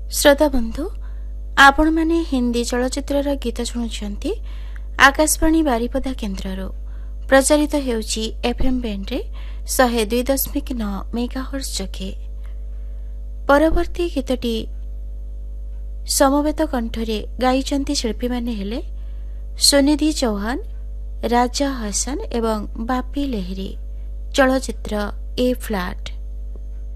श्रोता बंधु आपण माने हिंदी चलचित्र गीत शुणुछंती आकाशवाणी बारिपदा केन्द्र प्रचारित हेउची एफएम बैंड रे 102.9 मेगाहर्ट्ज जके। परवर्ती गीतटी समवेत कंठरे गाइचंती शिल्पी माने हेले सुनिधि चौहान, राजा हसन एवं बापी लेहरी। चलचित्र ए फ्लैट।